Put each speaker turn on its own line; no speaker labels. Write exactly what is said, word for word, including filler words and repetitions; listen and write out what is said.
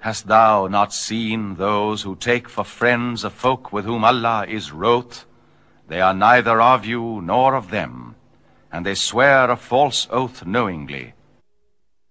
Hast thou not seen those who take for friends a folk with whom Allah is wroth? They are neither of you nor of them, and they swear a false oath knowingly.